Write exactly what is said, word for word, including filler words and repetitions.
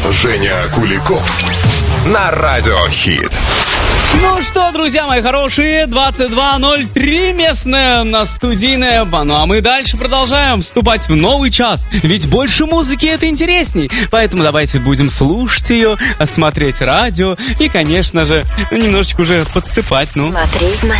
Женя Куликов на Радио Хит. Ну что, друзья мои хорошие, двадцать два ноль три местная на студийная. Ну а мы дальше продолжаем вступать в новый час. Ведь больше музыки это интересней. Поэтому давайте будем слушать ее, смотреть радио и, конечно же, немножечко уже подсыпать. Ну. Смотри, смотри.